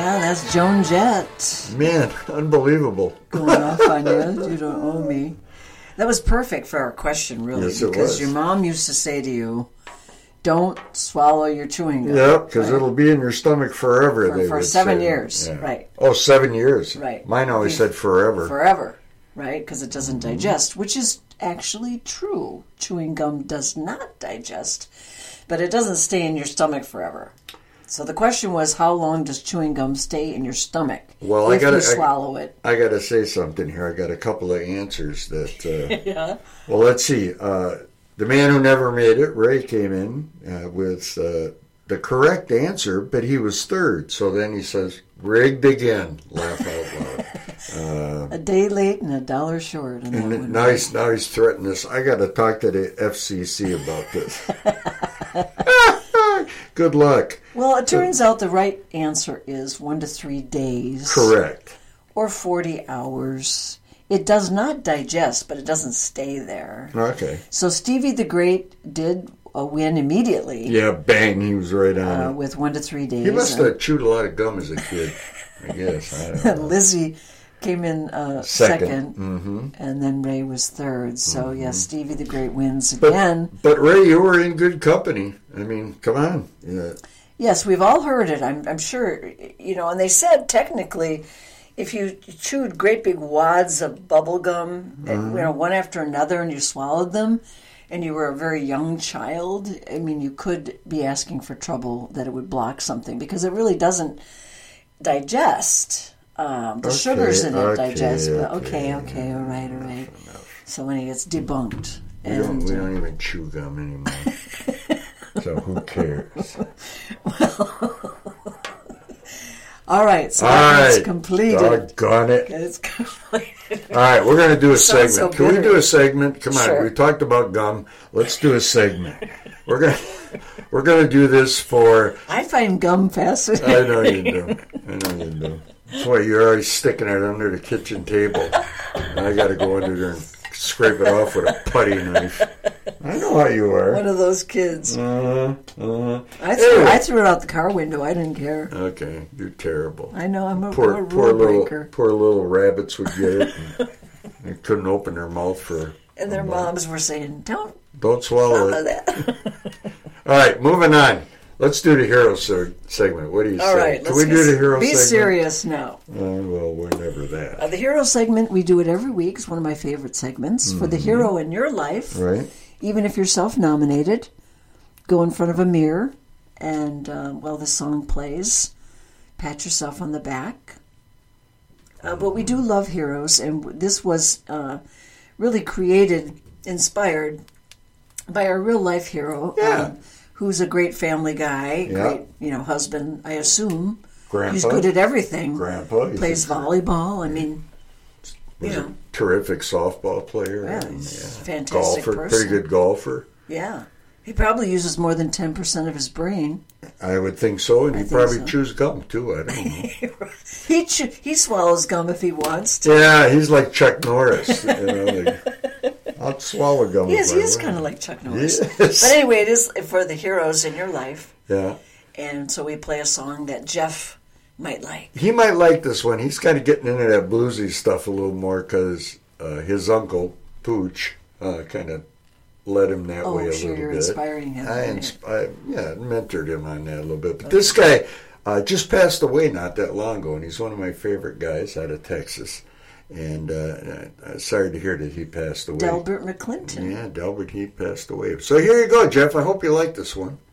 Yeah, that's Joan Jett. Man, unbelievable. Going off on you. You don't owe me. That was perfect for our question, really. Yes, it because was. your mom used to say to you, don't swallow your chewing gum. Yep, because right? it'll be in your stomach forever. For 7 say. years, Yeah. right. Oh, 7 years. Right. Mine always said forever. Forever, right? Because it doesn't digest, which is actually true. Chewing gum does not digest, but it doesn't stay in your stomach forever. So the question was, how long does chewing gum stay in your stomach if you swallow it? I got to say something here. I got a couple of answers that... Yeah. Well, let's see. The man who never made it, Ray, came in with the correct answer, but he was third. So then he says, rigged again. Laugh out loud. A day late and $1 short. And now he's threatening us. I got to talk to the FCC about this. Good luck. Well, it turns out the right answer is 1 to 3 days. Correct. Or 40 hours. It does not digest, but it doesn't stay there. Okay. So Stevie the Great did win immediately. Yeah, bang, he was right on it. With 1 to 3 days. He must have chewed a lot of gum as a kid, I guess. I don't know. Lizzie came in second, Mm-hmm. and then Ray was third. So, yes, Stevie the Great wins again. But Ray, you were in good company. I mean, come on. Yeah. Yes, we've all heard it, I'm sure. You know, and they said technically, if you chewed great big wads of bubble gum, one after another, and you swallowed them, and you were a very young child, I mean, you could be asking for trouble that it would block something, because it really doesn't digest. The sugars in it digest. But okay, all right. So when it gets debunked. We don't even chew gum anymore. So who cares? All right, so it's completed. Doggone it. It's completed. All right, we're going to do a segment. So Can we do a segment? Come on, sure. we talked about gum. Let's do a segment. We're going to do this for... I find gum fascinating. I know you do. That's why you're already sticking it under the kitchen table. And I got to go under there and scrape it off with a putty knife. I know how you are. One of those kids. I I threw it out the car window. I didn't care. Okay, you're terrible. I know. I'm a Poor rule breaker. Poor little rabbits would get it. And they couldn't open their mouth for... And their moms were saying, don't swallow that. All right, moving on. Let's do the hero segment. What do you say? All right. Can we do the hero segment? Be serious now. Well, we're never that. The hero segment, we do it every week. It's one of my favorite segments. For the hero in your life, right? Even if you're self-nominated, go in front of a mirror and, while the song plays, pat yourself on the back. But we do love heroes, and this was really inspired by our real-life hero. Yeah. Who's a great family guy, great, husband, I assume. Grandpa. He's good at everything. Grandpa. Plays volleyball. I mean, was a terrific softball player. Yeah, he's a fantastic golfer, person. pretty good golfer. Yeah. He probably uses more than 10% of his brain. I would think so, and he probably chews gum, too. I don't know. He swallows gum if he wants to. Yeah, he's like Chuck Norris. I'll swallow gum. He is kind of like Chuck Norris. Yes. But anyway, it is for the heroes in your life. Yeah. And so we play a song that Jeff might like. He might like this one. He's kind of getting into that bluesy stuff a little more because his uncle, Pooch, kind of led him that way a little bit. You're inspiring him. I mentored him on that a little bit. But this guy just passed away not that long ago, and he's one of my favorite guys out of Texas. And sorry to hear that he passed away. Delbert McClinton. Yeah, Delbert, he passed away. So here you go, Jeff. I hope you like this one.